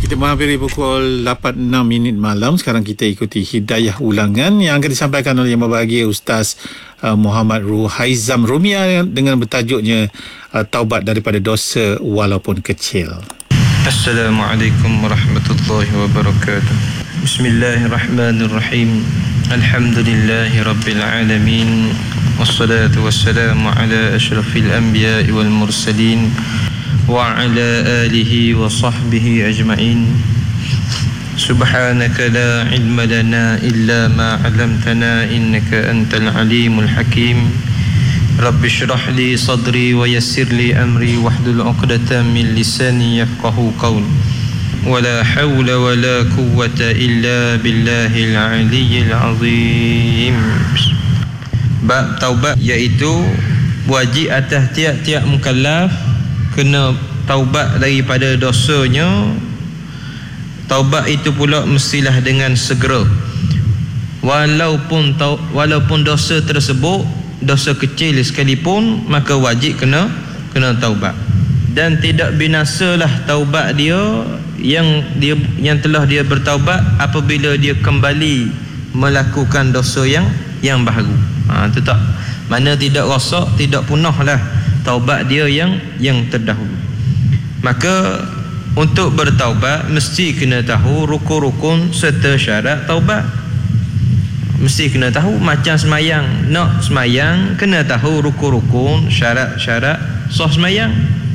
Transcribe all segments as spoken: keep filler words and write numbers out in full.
Kita menghampiri pukul lapan enam minit malam. Sekarang kita ikuti hidayah ulangan yang akan disampaikan oleh Yang Berbahagia Ustaz uh, Muhammad Ruhaizam Rumia dengan bertajuknya uh, Taubat daripada dosa walaupun kecil. Assalamualaikum warahmatullahi wabarakatuh. Bismillahirrahmanirrahim. Alhamdulillahi rabbil alamin. Wassalatu wassalamu ala asyrafil anbiya'i wal mursalin wa ala alihi wa sahbihi ajma'in. Subhanaka la ilma lana illa ma 'allamtana innaka antal alimul hakim. Rabbi shrah li sadri wa yassir li amri wahlul 'uqdatam min lisani yafqahu qawli. Wala hawla wala quwwata illa billahil aliyyil azim. Bab taubat, iaitu wajib atas tiap-tiap mukallaf kena taubat daripada dosanya. Taubat itu pula mestilah dengan segera, walaupun tau, walaupun dosa tersebut dosa kecil sekalipun, maka wajib kena kena taubat. Dan tidak binasalah taubat dia yang dia yang telah dia bertaubat apabila dia kembali melakukan dosa yang yang baru. Ha, itu tak, mana tidak rosak, tidak punahlah taubat dia yang yang terdahulu. Maka untuk bertaubat mesti kena tahu rukun-rukun serta syarat taubat. Mesti kena tahu, macam semayang, nak semayang kena tahu rukun-rukun, syarat-syarat sah semayang.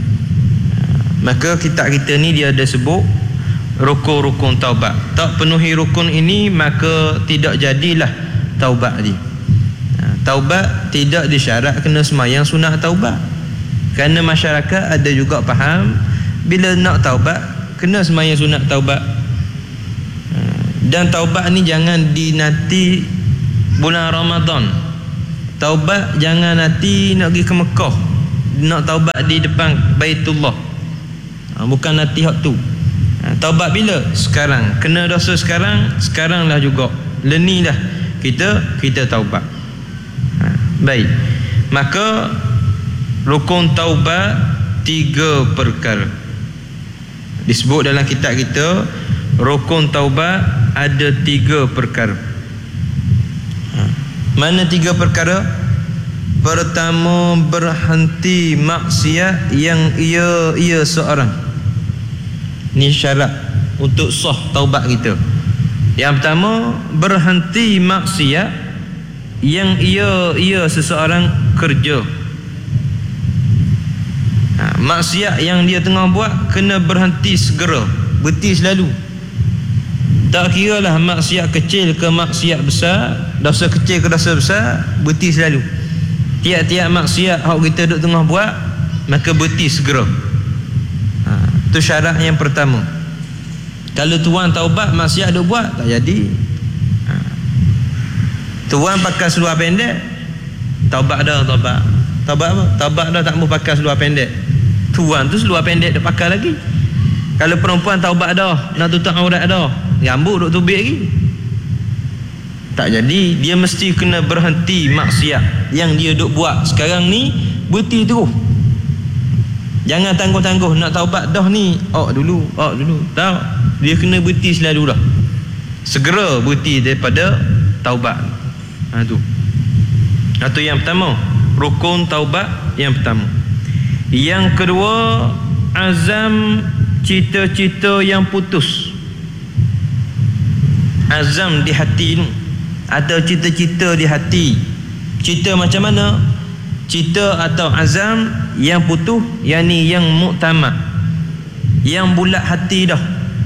Maka kitab kita ni dia ada sebut rukun-rukun taubat. Tak penuhi rukun ini maka tidak jadilah taubat dia. Taubat tidak disyarat kena semayang sunat taubat. Kerana masyarakat ada juga faham bila nak taubat kena semayang sunat taubat. Dan taubat ni jangan dinanti bulan Ramadan. Taubat jangan nanti nak pergi ke Mekah, nak taubat di depan Baitullah. Bukan nanti hak tu. Taubat bila? Sekarang. Kena dosa sekarang, sekaranglah juga. Lenilah kita kita taubat. Baik. Maka rukun taubat tiga perkara. Disebut dalam kitab kita, rukun taubat ada tiga perkara. Mana tiga perkara? Pertama, berhenti maksiat yang ia ia seorang. Ni syarat untuk sah taubat kita. Yang pertama, berhenti maksiat yang ia ia seseorang kerja. Ha, maksiat yang dia tengah buat kena berhenti segera, berhenti selalu. Tak kira lah maksiat kecil ke maksiat besar, dosa kecil ke dosa besar, berhenti selalu. Tiap-tiap maksiat hak kita duk tengah buat, maka berhenti segera. Ha, itu syarat yang pertama. Kalau tuan taubat maksiat duk buat, tak jadi. Ha. Tuan pakai seluar pendek, taubat dah, taubat. Taubat apa? Taubat dah tak mau pakai seluar pendek. Tuan tu seluar pendek dia pakai lagi. Kalau perempuan taubat dah, nak tutup aurat dah, rambut duk tubik lagi. Tak jadi. Dia mesti kena berhenti maksiat yang dia duk buat sekarang ni, berhenti terus. Jangan tangguh-tangguh nak taubat dah ni, oh dulu, oh dulu. Tak, dia kena berhenti selalu dah. Segera berhenti daripada taubat. Ha tu. Itu yang pertama, rukun taubat yang pertama. Yang kedua, azam cita-cita yang putus. Azam di hati ni, ada cita-cita di hati. Cita macam mana? Cita atau azam yang putus, yakni yang muktamad, yang bulat hati dah.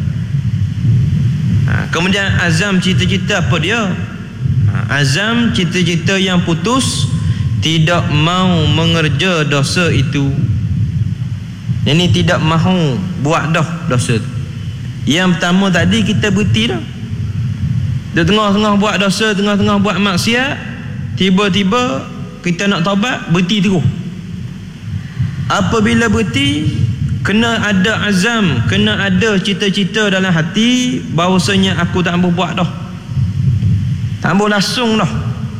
Ha, kemudian azam cita-cita apa dia? Ha, azam cita-cita yang putus, tidak mau mengerja dosa itu. Ini tidak mahu buat dah dosa tu. Yang pertama tadi kita berhenti dah. Dia tengah-tengah buat dosa, tengah-tengah buat maksiat, tiba-tiba kita nak taubat, berhenti terus. Apabila berhenti, kena ada azam, kena ada cita-cita dalam hati bahawasanya aku tak boleh buat dah. Tak boleh langsung dah.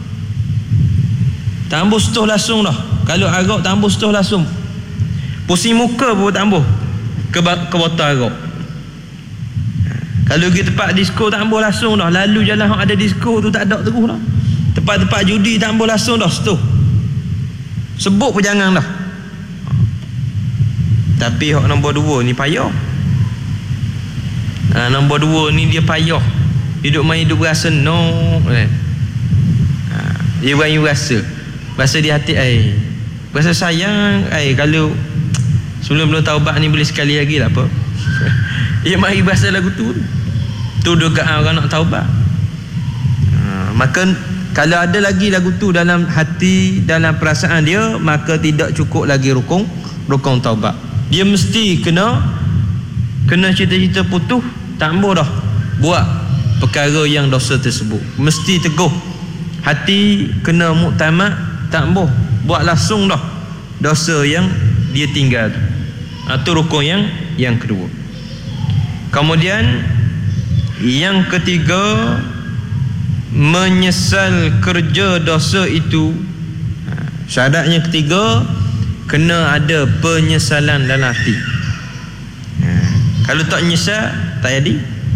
Tak boleh setuh langsung dah. Kalau agak tak boleh setuh langsung. Pusing muka pun tak boleh ke, ke botol agak. Kalau pergi tempat disko tak ambil langsung dah. Lalu jalan hak ada disko tu tak ada terus dah. Tempat-tempat judi tak ambil langsung dah. Setuh. Sebut pun jangan dah. Tapi hak nombor dua ni payah. Ha, nombor dua ni dia payah. Hidup main hidup rasa no. Eh. Ha, dia bukan rasa. Rasa di hati ai. Rasa sayang ai kalau sebelum belum taubat ni boleh sekali lagi tak apa. Dia mari bahasa lagu tu. Tu dugaan orang nak taubat. Ha, maka kalau ada lagi lagu tu dalam hati, dalam perasaan dia, maka tidak cukup lagi rukun rukun taubat. Dia mesti kena kena cita-cita putus, tak boleh dah buat perkara yang dosa tersebut. Mesti teguh hati, kena muktamad, tak boleh buat langsung dah dosa yang dia tinggal tu. Itu rukun yang yang kedua. Kemudian yang ketiga, menyesal kerja dosa itu. Syarat yang ketiga, kena ada penyesalan dalam hati. Ha, kalau tak nyesal, tak jadi.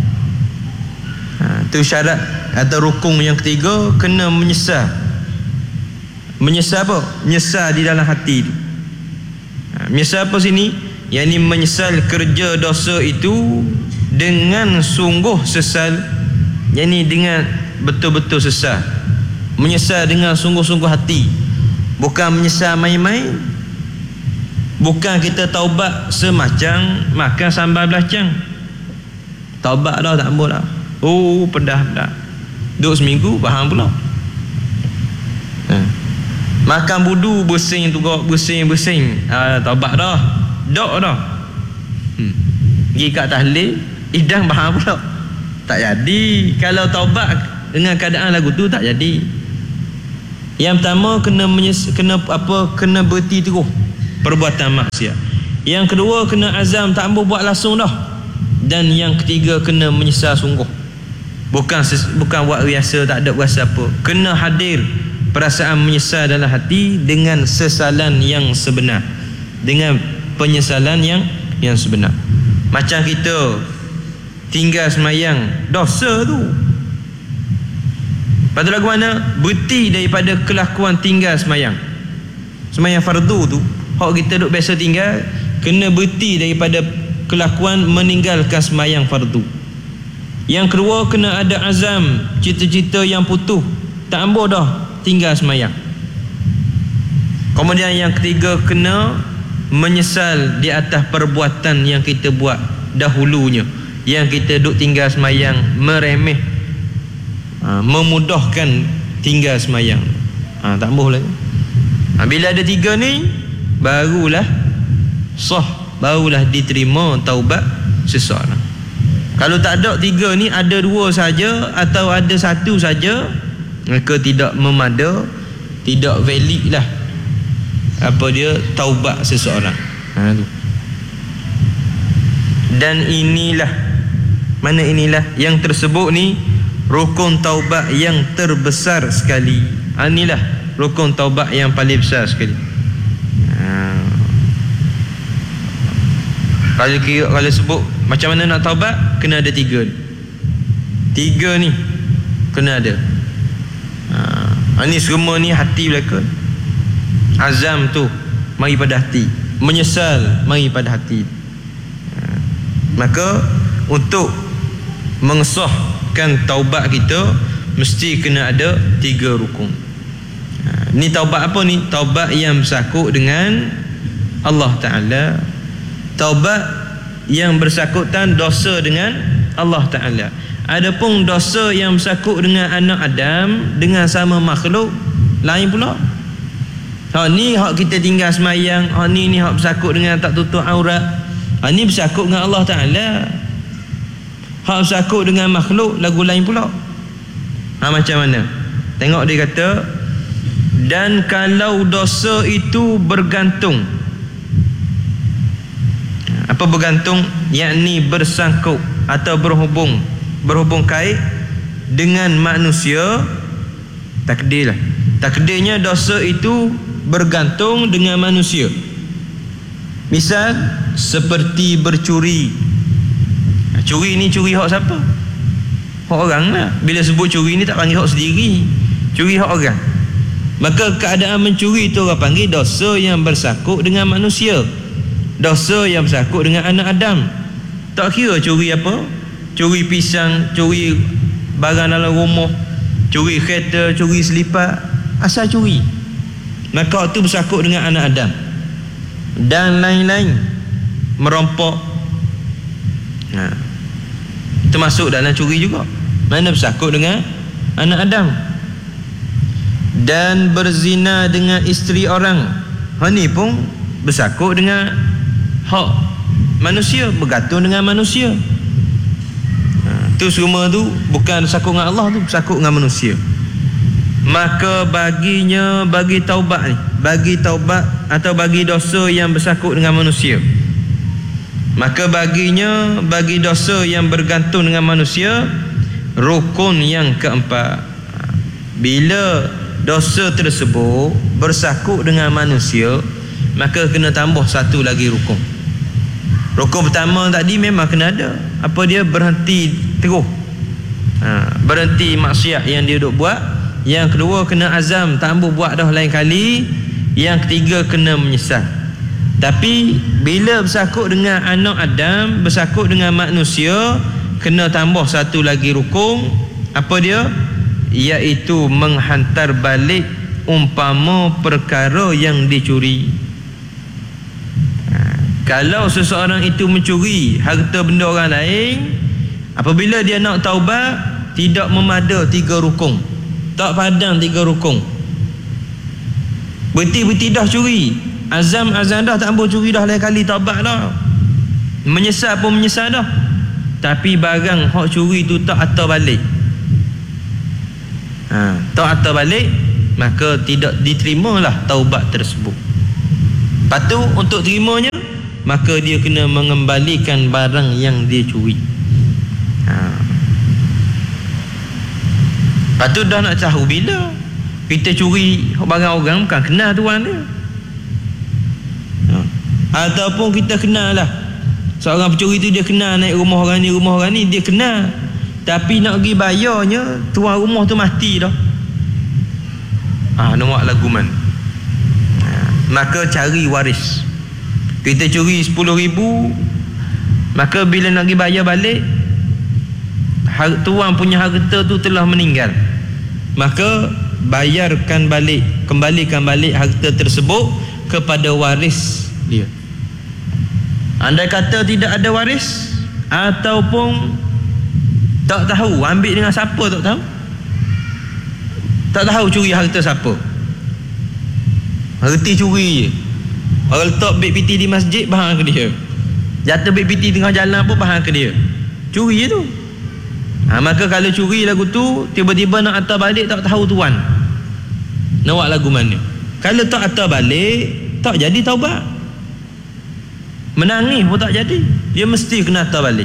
Ha, tu syarat atau rukun yang ketiga, kena menyesal. Menyesal apa? Menyesal di dalam hati tu. Ha, menyesal apa sini? Yang ini menyesal kerja dosa itu dengan sungguh sesal. Yang ini dengan betul-betul sesal. Menyesal dengan sungguh-sungguh hati. Bukan menyesal main-main. Bukan kita taubat semacam makan sambal belacang. Taubat dah tak boleh dah. Oh, pedah-pedah. Duduk seminggu, faham pula. Ha. Makan budu, bersing tu kau, bersing-bersing. Ha, taubat dah. Dok dah. Hmm. Pergi kat tahlil, idang faham pula. Tak jadi. Kalau taubat dengan keadaan lagu tu tak jadi. Yang pertama kena menyes, kena apa? Kena berhenti terus perbuatan maksiat. Yang kedua kena azam tak boleh buat langsung dah. Dan yang ketiga kena menyesal sungguh. Bukan bukan buat biasa tak ada rasa apa. Kena hadir perasaan menyesal dalam hati dengan sesalan yang sebenar. Dengan penyesalan yang yang sebenar. Macam kita tinggal semayang dosa tu. Lepas tu lagu mana? Berhenti daripada kelakuan tinggal semayang. Semayang fardu tu, hak kita duk biasa tinggal, kena berhenti daripada kelakuan meninggalkan semayang fardu. Yang kedua, kena ada azam, cita-cita yang putus, tak ambil dah tinggal semayang. Kemudian yang ketiga, kena menyesal di atas perbuatan yang kita buat dahulunya, yang kita duk tinggal semayang meremeh, ha, memudahkan tinggal semayang, ha, tak boleh. Ha, bila ada tiga ni, barulah sah, barulah diterima taubat seseorang. Kalau tak ada tiga ni, ada dua saja atau ada satu saja, maka tidak memada, tidak valid lah apa dia taubat seseorang. Ha, tu. Dan inilah, mana inilah yang tersebut ni rukun taubat yang terbesar sekali. Ha, inilah rukun taubat yang paling besar sekali. Ha. Kalau kira, kalau sebut macam mana nak taubat, kena ada tiga ni. Tiga ni kena ada. Ha, ini semua ni hati belaka. Azam tu mari pada hati, menyesal mari pada hati. Ha, maka untuk mengesahkan taubat kita mesti kena ada tiga rukun. Ha, ni taubat apa ni? Taubat yang bersangkut dengan Allah Ta'ala. Taubat yang bersangkutan dosa dengan Allah Ta'ala. Adapun dosa yang bersangkut dengan anak Adam, dengan sama makhluk, lain pula. Hak ni hak kita tinggal semayang, hak ni ni hak bersangkut dengan tak tutup aurat. Hak ni bersangkut dengan Allah Ta'ala. Hak bersangkut dengan makhluk, lagu lain pula. Ha, macam mana? Tengok dia kata, dan kalau dosa itu bergantung. Apa bergantung? Yakni bersangkut atau berhubung, berhubung kait dengan manusia, takdirlah. Takdirnya dosa itu bergantung dengan manusia. Misal seperti bercuri. Curi ni curi hak siapa? Hak orang lah. Bila sebut curi ni tak panggil hak sendiri, curi hak orang. Maka keadaan mencuri tu orang panggil dosa yang bersakut dengan manusia, dosa yang bersakut dengan anak Adam. Tak kira curi apa, curi pisang, curi barang dalam rumah, curi kereta, curi selipat, asal curi, maka itu bersakut dengan anak Adam. Dan lain-lain, merompok, nah, termasuk dalam curi juga, mana bersakut dengan anak Adam. Dan berzina dengan isteri orang, ini pun bersakut dengan hak manusia, bergantung dengan manusia. Tu semua tu bukan bersakut dengan Allah, tu bersakut dengan manusia. Maka baginya, bagi taubat ni, bagi taubat atau bagi dosa yang bersakut dengan manusia, maka baginya, bagi dosa yang bergantung dengan manusia, rukun yang keempat. Bila dosa tersebut bersakut dengan manusia, maka kena tambah satu lagi rukun. Rukun pertama tadi memang kena ada, apa dia? Berhenti terus, ha, berhenti maksiat yang dia duk buat. Yang kedua, kena azam tak ambil buat dah lain kali. Yang ketiga, kena menyesal. Tapi bila bersakut dengan anak Adam, bersakut dengan manusia, kena tambah satu lagi rukun. Apa dia? Iaitu menghantar balik umpama perkara yang dicuri. Kalau seseorang itu mencuri harta benda orang lain, apabila dia nak taubat, tidak memada tiga rukun, tak padang tiga rukun, berhenti-berhenti dah curi, azam-azam dah tak ambil curi dah lain kali, taubat dah, menyesal pun menyesal dah, tapi barang hak curi tu tak atar balik, ha, tak atar balik, maka tidak diterimalah taubat tersebut. Lepas tu untuk terimanya, maka dia kena mengembalikan barang yang dia curi. Ha. Lepas tu dah nak tahu bila kita curi barang orang, bukan kenal tuan dia. Ha. Ataupun kita kenal lah, seorang pencuri tu dia kenal naik rumah orang ni, rumah orang ni dia kenal, tapi nak pergi bayarnya tuan rumah tu mati dah. Ah, ha, nak lagu mana? Ha. Maka cari waris. Kita curi sepuluh ribu, maka bila nak pergi bayar balik, tuan punya harta tu telah meninggal, maka bayarkan balik, kembalikan balik harta tersebut kepada waris dia. Andai kata tidak ada waris, ataupun tak tahu ambil dengan siapa, tak tahu, tak tahu curi harta siapa, reti curi je. Orang letak beg piti di masjid, bahang ke dia. Jatuh beg piti tengah jalan pun bahang ke dia. Curi je tu. Ha, maka kalau curi lagu tu, tiba-tiba nak hantar balik, tak tahu tuan nak buat lagu mana. Kalau tak hantar balik, tak jadi taubat. Menangis pun tak jadi, dia mesti kena hantar balik.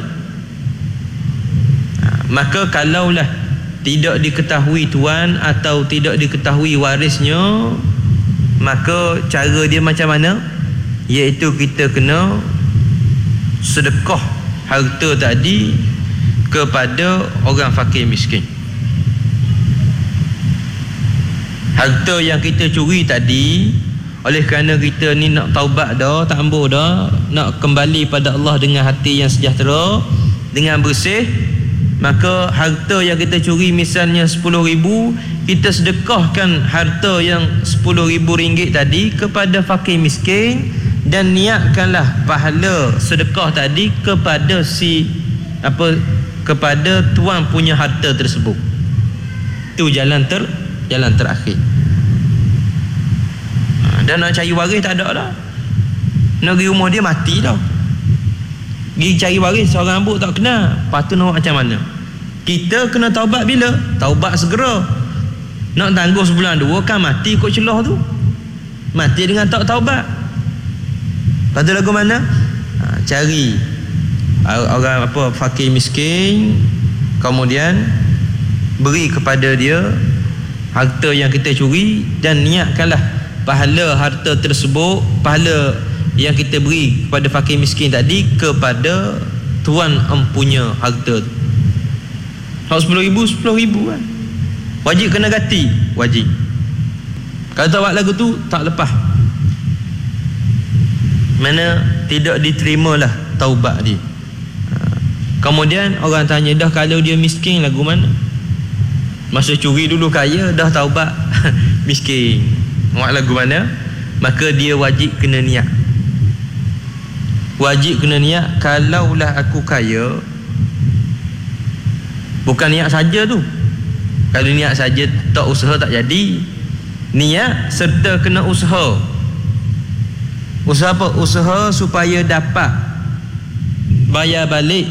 Ha, maka kalaulah tidak diketahui tuan atau tidak diketahui warisnya, maka cara dia macam mana? Iaitu kita kena sedekah harta tadi kepada orang fakir miskin. Harta yang kita curi tadi, oleh kerana kita ni nak taubat dah, tak ambil dah, nak kembali pada Allah dengan hati yang sejahtera, dengan bersih, maka harta yang kita curi misalnya sepuluh ribu, kita sedekahkan harta yang sepuluh ribu ringgit tadi kepada fakir miskin, dan niatkanlah pahala sedekah tadi kepada si apa kepada tuan punya harta tersebut. Itu jalan ter jalan terakhir. Ha, dan nak cari waris tak ada dah. Nak pergi rumah dia mati dah. Pergi cari waris seorang ambuk tak kenal. Lepas tu nak macam mana? Kita kena taubat bila? Taubat segera. Nak tangguh sebulan dua kan mati kot celah tu. Mati dengan tak taubat. Lepas tu lagu mana? Ha, cari orang apa fakir miskin, kemudian beri kepada dia harta yang kita curi, dan niatkanlah pahala harta tersebut, pahala yang kita beri kepada fakir miskin tadi kepada tuan empunya harta tu. Hak sepuluh ribu, sepuluh ribu kan. Wajib kena ganti, wajib. Kalau tak buat lagu tu, tak lepas. Mana tidak diterimalah taubat dia. Kemudian orang tanya, dah kalau dia miskin lagu mana? Masa curi dulu kaya, dah taubat miskin. Buat lagu mana? Maka dia wajib kena niat. Wajib kena niat, kalaulah aku kaya, bukan niat saja tu. Kalau niat saja tak usaha tak jadi. Niat serta kena usaha. Usaha apa? Usaha supaya dapat bayar balik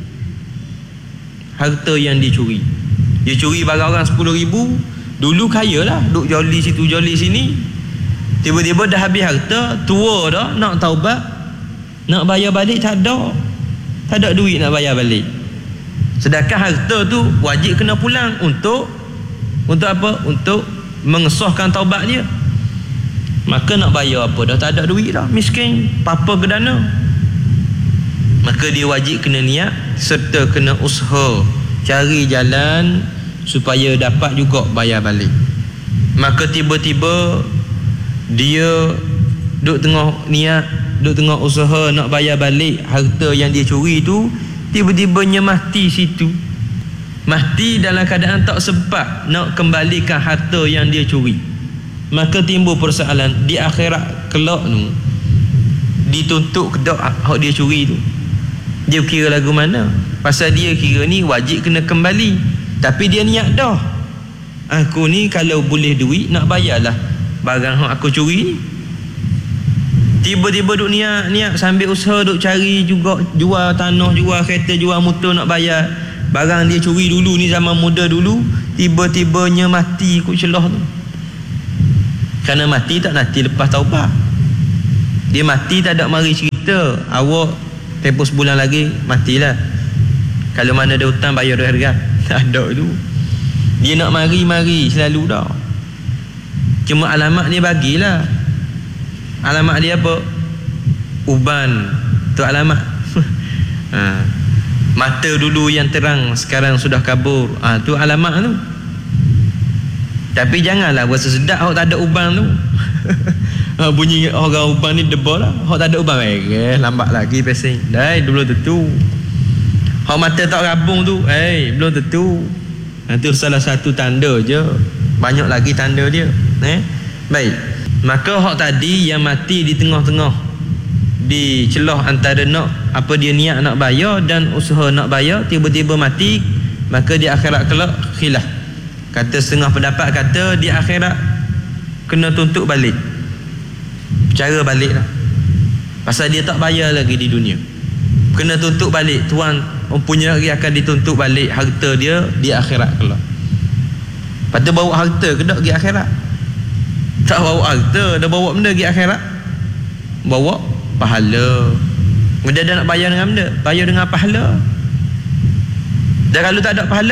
harta yang dicuri. Dia curi barang orang sepuluh ribu, dulu kaya lah, duk joli situ joli sini. Tiba-tiba dah habis harta, tua dah, nak taubat, nak bayar balik tak ada. Tak ada duit nak bayar balik. Sedangkan harta tu wajib kena pulang untuk untuk apa? Untuk mengesahkan taubat dia. Maka nak bayar apa? Dah tak ada duit dah, miskin, papa gedana. Maka dia wajib kena niat serta kena usaha cari jalan supaya dapat juga bayar balik. Maka tiba-tiba dia duk tengah niat, duk tengah usaha nak bayar balik harta yang dia curi tu, tiba-tibanya mati situ. Mati dalam keadaan tak sempat nak kembalikan harta yang dia curi. Maka timbul persoalan di akhirat kelak tu, dituntut kedak hak dia curi tu. Dia kira lagu mana? Pasal dia kira ni wajib kena kembali, tapi dia niat dah, aku ni kalau boleh duit nak bayarlah barang hak aku curi ni. Tiba-tiba duk niat niat sambil usaha duk cari juga, jual tanah, jual kereta, jual motor nak bayar barang dia curi dulu ni, zaman muda dulu. Tiba-tibanya mati ikut celah tu. Kerana mati tak nanti lepas taubat. Dia mati tak ada mari cerita, awak tempoh sebulan lagi matilah, kalau mana ada hutang bayar harga. Tak ada tu. Dia nak mari-mari selalu dah. Cuma alamat dia bagilah. Alamat dia apa? Uban. Tu alamat. ha. Mata dulu yang terang sekarang sudah kabur. Ah ha, tu alamat tu. Tapi janganlah rasa sedap hok tak ada uban tu. ha, bunyi orang uban ni debal lah. Hok tak ada uban, eh lambat lagi pesing. Dah belum tentu. Hok mata tak rabung tu, eh belum tentu. Itu salah satu tanda je. Banyak lagi tanda dia. Eh? Baik. Maka hak tadi yang mati di tengah-tengah, di celah antara nak apa dia niat nak bayar dan usaha nak bayar, tiba-tiba mati, maka di akhirat kelak khilaf. Kata setengah pendapat kata di akhirat kena tuntut balik. Cara balik lah. Pasal dia tak bayar lagi di dunia. Kena tuntut balik. Tuan mempunyai lagi akan dituntut balik harta dia di akhirat kelak. Lepas tu bawa harta ke tak pergi akhirat? Tak bawa harta, dah bawa benda pergi akhirat. Bawa pahala. Kemudian dia nak bayar dengan benda, bayar dengan pahala. Dan kalau tak ada pahala,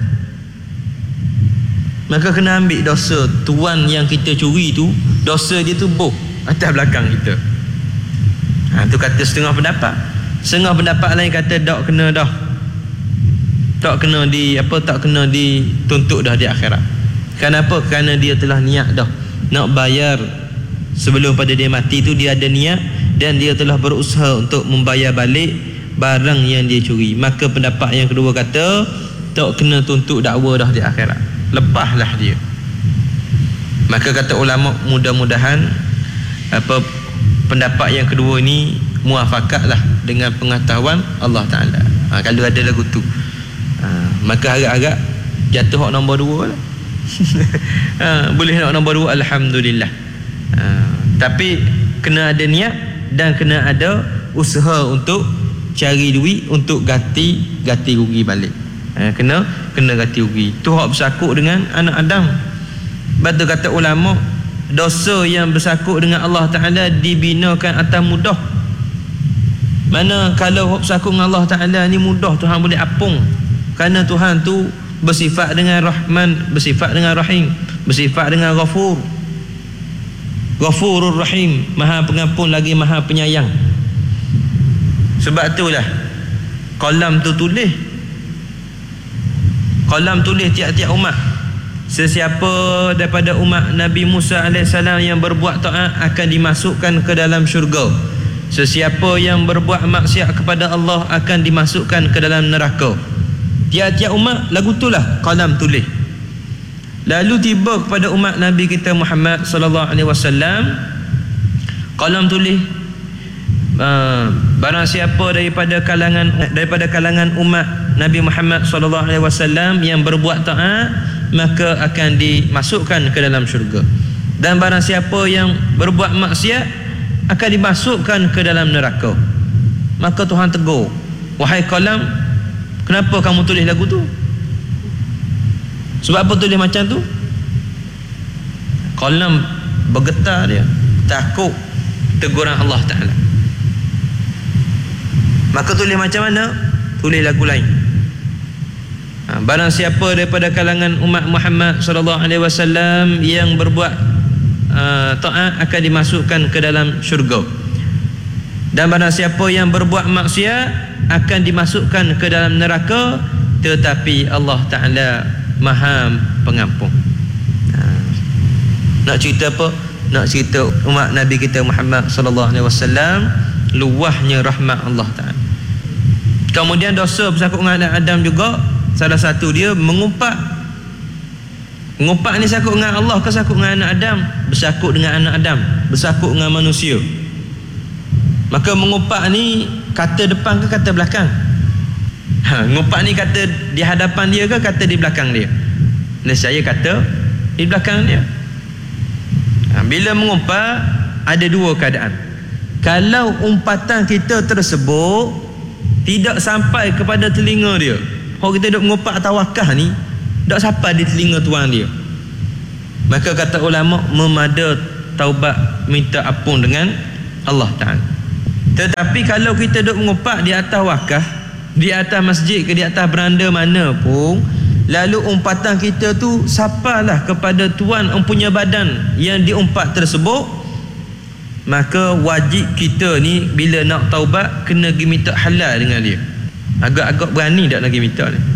maka kena ambil dosa tuan yang kita curi tu, dosa dia tu boh atas belakang kita. Ha, tu kata setengah pendapat. Setengah pendapat lain kata tak kena dah. Tak kena di apa tak kena dituntut dah di akhirat. Kenapa? Kerana dia telah niat dah nak bayar sebelum pada dia mati tu, dia ada niat dan dia telah berusaha untuk membayar balik barang yang dia curi. Maka pendapat yang kedua kata tak kena tuntut dakwa dah di akhirat. Lepaslah dia. Maka kata ulama, mudah-mudahan apa pendapat yang kedua ni muafakatlah dengan pengetahuan Allah Ta'ala. Ha, kalau ada lagu tu, ha, maka harap-harap jatuh hak nombor dua lah. ha, boleh nak nombor dua, alhamdulillah. Ha, tapi kena ada niat dan kena ada usaha untuk cari duit untuk ganti ganti rugi balik. Ha, kena kena ganti rugi. Tu hak bersakut dengan anak Adam. Betul kata ulama, dosa yang bersakut dengan Allah Ta'ala dibinakan atas mudah. Mana kalau hak bersakut dengan Allah Ta'ala ni mudah, Tuhan boleh apung. Kerana Tuhan tu bersifat dengan Rahman, bersifat dengan Rahim, bersifat dengan Ghafur. Ghafurur Rahim, Maha Pengampun lagi Maha Penyayang. Sebab itulah qalam tu tulis. Qalam tulis tiap-tiap umat. Sesiapa daripada umat Nabi Musa alaihissalam yang berbuat taat akan dimasukkan ke dalam syurga. Sesiapa yang berbuat maksiat kepada Allah akan dimasukkan ke dalam neraka. Tiap-tiap umat lagu itulah qalam tulis. Lalu tiba kepada umat Nabi kita Muhammad sallallahu alaihi wasallam, qalam tulis. Uh, barang siapa daripada kalangan daripada kalangan umat Nabi Muhammad sallallahu alaihi wasallam yang berbuat taat, maka akan dimasukkan ke dalam syurga. Dan barang siapa yang berbuat maksiat akan dimasukkan ke dalam neraka. Maka Tuhan tegur, wahai qalam, kenapa kamu tulis lagu tu? Sebab apa tulis macam tu? Qalam bergetar dia, takut teguran Allah Ta'ala. Maka tulis macam mana? Tulis lagu lain. Ha, barang siapa daripada kalangan umat Muhammad sallallahu alaihi wasallam yang berbuat uh, taat akan dimasukkan ke dalam syurga. Dan barang siapa yang berbuat maksiat akan dimasukkan ke dalam neraka, tetapi Allah Ta'ala Maha Pengampun. Ha. Nak cerita apa? Nak cerita umat Nabi kita Muhammad sallallahu alaihi wasallam, luahnya rahmat Allah Ta'ala. Kemudian dosa bersangkut dengan anak Adam juga, salah satu dia mengumpat. Mengumpat ni sangkut dengan Allah ke sangkut dengan anak Adam? Bersangkut dengan anak Adam, bersangkut dengan manusia. Maka mengumpat ni kata depan ke kata belakang? Ha, mengumpat ni kata di hadapan dia ke kata di belakang dia? Nescaya kata di belakang dia. Ha, bila mengumpat ada dua keadaan. Kalau umpatan kita tersebut tidak sampai kepada telinga dia, kalau kita duk mengumpat tawakah ni tak sampai di telinga tuan dia, maka kata ulama memada taubat minta ampun dengan Allah Ta'ala. Tetapi kalau kita duk mengumpat di atas wakah, di atas masjid ke di atas beranda mana pun, lalu umpatan kita tu sampailah kepada tuan empunya badan yang diumpat tersebut, maka wajib kita ni bila nak taubat kena pergi minta halal dengan dia. Agak-agak berani tak nak pergi minta ni?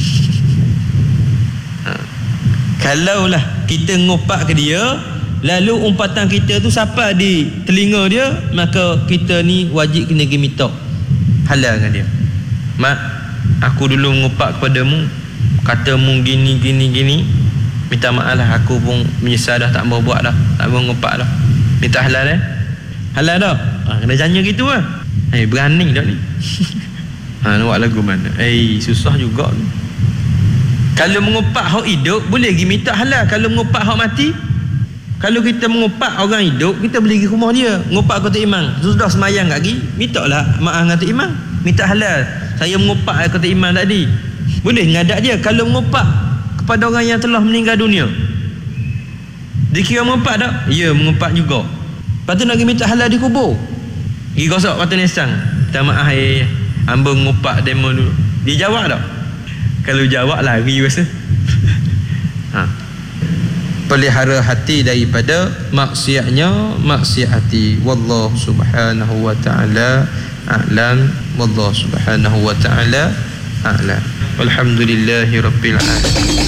Ha. Kalaulah kita ngumpat ke dia, lalu umpatan kita tu sampai di telinga dia, maka kita ni wajib kena pergi minta halal dengan dia. Mak, aku dulu ngumpat kepadamu, katamu gini gini gini, minta maaf lah, aku pun menyesal dah, tak mau buat dah, tak mau ngumpat dah, minta halal eh. Halal dah. Ha, kena tanya gitu lah. Eh, berani dah ni. Ha, nak buat lagu mana? Eh, susah juga ni. Kalau mengumpat hak hidup, boleh pergi minta halal. Kalau mengumpat hak mati, kalau kita mengumpat orang hidup, kita boleh pergi rumah dia. Mengumpat kata imam, sudah semayang tak pergi, minta lah maaf kata imam, minta halal. Saya mengumpat kata imam tadi. Boleh ngadak dia. Kalau mengumpat kepada orang yang telah meninggal dunia, dikira mengumpat tak? Ya, mengumpat juga. Lepas tu nak pergi minta halal di kubur, pergi gosok patut nesang, minta maaf eh, hamba ngumpat demo dulu. Dia jawab tak? Kalau jawab lari rasa. Ha. Pelihara hati daripada maksiatnya maksiat hati. Wallahu subhanahu wa ta'ala a'lam. Wallahu subhanahu wa ta'ala a'lam. Walhamdulillahi rabbil alamin.